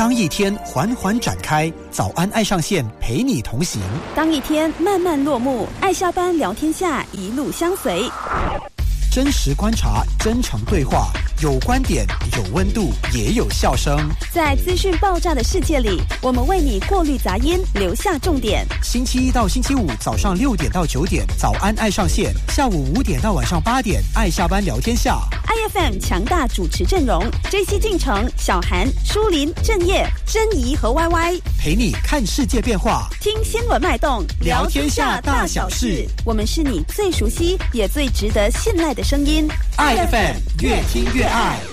当一天缓缓展开，早安爱上线陪你同行； 当一天慢慢落幕，爱下班聊天下一路相随。 真实观察，真诚对话，有观点，有温度，也有笑声。 在资讯爆炸的世界里，我们为你过滤杂音，留下重点。 星期一到星期五早上6点到9点，早安爱上线；下午5点到晚上8点，爱下班聊天下。 IFM 强大主持阵容：JC进城、小韩、舒林、郑业、珍怡和 YY， 陪你看世界变化， 听新闻脉动， 聊天下大小事。 我们是你最熟悉也最值得信赖的声音。 IFM 越听越爱。